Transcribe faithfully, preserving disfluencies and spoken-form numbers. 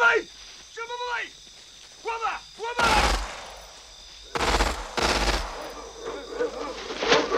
来！什么不来？我们，我们。